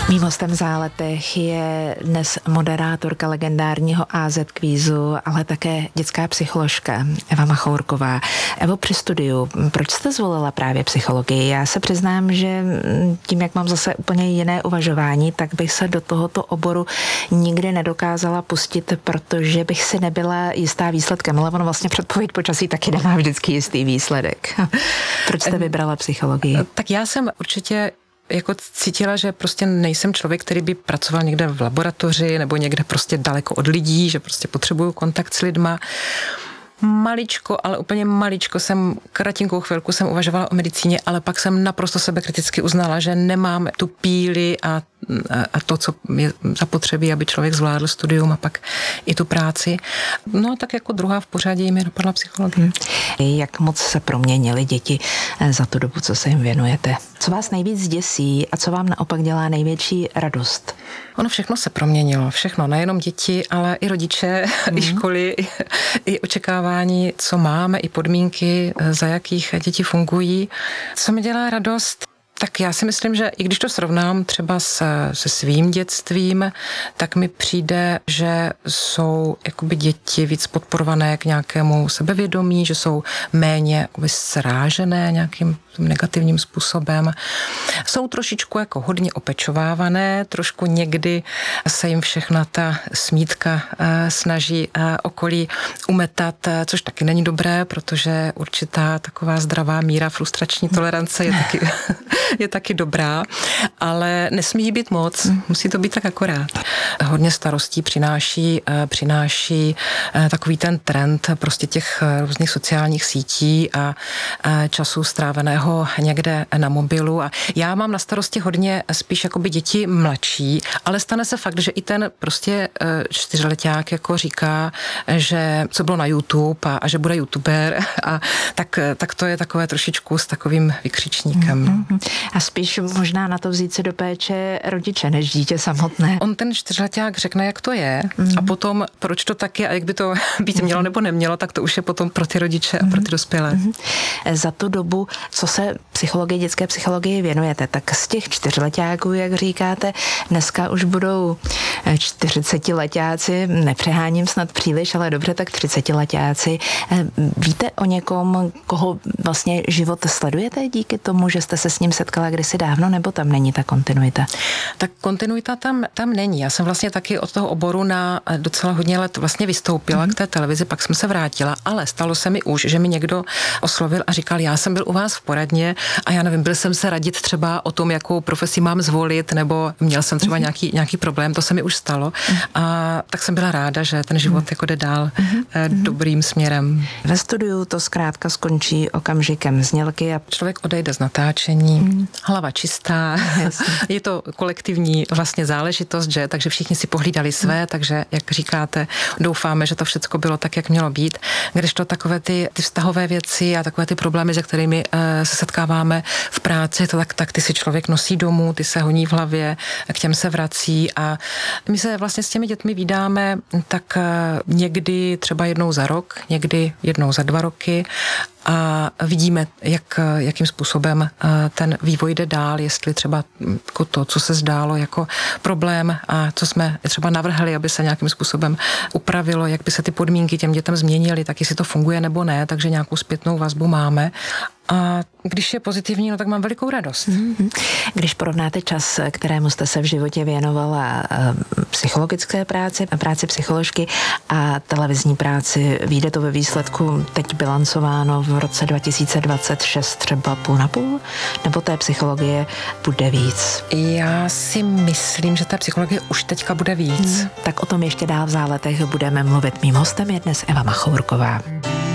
Mým hostem v Záletech je dnes moderátorka legendárního AZ kvízu, ale také dětská psycholožka Eva Machourková. Evo, při studiu, proč jste zvolila právě psychologii? Já se přiznám, že tím, jak mám zase úplně jiné uvažování, tak bych se do tohoto oboru nikdy nedokázala pustit, protože bych si nebyla jistá výsledkem, ale ono vlastně předpověď počasí taky nemá vždycky jistý výsledek. Proč jste vybrala psychologii? Tak já jsem určitě jako cítila, že prostě nejsem člověk, který by pracoval někde v laboratoři nebo někde prostě daleko od lidí, že prostě potřebuju kontakt s lidma. Maličko, ale úplně maličko kratinkou chvilku jsem uvažovala o medicíně, ale pak jsem naprosto sebekriticky uznala, že nemám tu píli a to, co je zapotřebí, aby člověk zvládl studium a pak i tu práci. No tak jako druhá v pořadí mi napadla psychologie. Jak moc se proměnily děti za tu dobu, co se jim věnujete? Co vás nejvíc děsí a co vám naopak dělá největší radost? Ono všechno se proměnilo, všechno, nejenom děti, ale i rodiče, i školy, i očekávání, co máme, i podmínky, za jakých děti fungují. Co mi dělá radost? Tak já si myslím, že i když to srovnám třeba se svým dětstvím, tak mi přijde, že jsou jakoby děti víc podporované k nějakému sebevědomí, že jsou méně jakoby srážené nějakým negativním způsobem. Jsou trošičku jako hodně opečovávané, trošku někdy se jim všechna ta smítka snaží okolí umetat, což taky není dobré, protože určitá taková zdravá míra frustrační tolerance je taky dobrá, ale nesmí jí být moc, musí to být tak akorát. Hodně starostí přináší takový ten trend prostě těch různých sociálních sítí a času stráveného někde na mobilu. A já mám na starosti hodně spíš jakoby děti mladší, ale stane se fakt, že i ten prostě 4leták jako říká, že co bylo na YouTube a že bude youtuber a tak to je takové trošičku s takovým vykřičníkem. A spíš možná na to vzít si do péče rodiče než dítě samotné. On ten 4leták řekne, jak to je a potom proč to tak je a jak by to být mělo nebo nemělo, tak to už je potom pro ty rodiče a pro ty dospělé. Za tu dobu, co se dětské psychologii věnujete, tak z těch 4letáků, jak říkáte, dneska už budou 40letáci, nepřeháním snad příliš, ale dobře, tak 30letáci. Víte o někom, koho vlastně život sledujete díky tomu, že jste se s ním setkala kdysi dávno, nebo tam není ta kontinuita? Tak kontinuita tam není. Já jsem vlastně taky od toho oboru na docela hodně let vlastně vystoupila k té televizi, pak jsem se vrátila, ale stalo se mi už, že mi někdo oslovil a říkal, já jsem byl u vás v poradně a já nevím, byl jsem se radit třeba o tom, jakou profesi mám zvolit, nebo měl jsem třeba nějaký problém, to se mi už stalo. A tak jsem byla ráda, že ten život jako jde dál dobrým směrem. Ve studiu to zkrátka skončí okamžikem znělky a člověk odejde z natáčení, hlava čistá, je to kolektivní vlastně záležitost, že? Takže všichni si pohlídali své, takže jak říkáte, doufáme, že to všecko bylo tak, jak mělo být. Kdežto takové ty vztahové věci a takové ty problémy, se kterými se setkáváme v práci, tak ty si člověk nosí domů, ty se honí v hlavě, k těm se vrací a my se vlastně s těmi dětmi vídáme tak někdy třeba jednou za rok, někdy jednou za 2 roky a vidíme, jakým způsobem ten vývoj jde dál, jestli třeba jako to, co se zdálo jako problém a co jsme třeba navrhli, aby se nějakým způsobem upravilo, jak by se ty podmínky těm dětem změnily, tak jestli to funguje nebo ne, takže nějakou zpětnou vazbu máme. A když je pozitivní, no tak mám velikou radost. Když porovnáte čas, kterému jste se v životě věnovala psychologické práci psycholožky a televizní práci, vyjde to ve výsledku teď bilancováno v roce 2026 třeba půl na půl? Nebo té psychologie bude víc? Já si myslím, že té psychologie už teďka bude víc. Tak o tom ještě dál v Záletech budeme mluvit. Mým hostem je dnes Eva Machourková.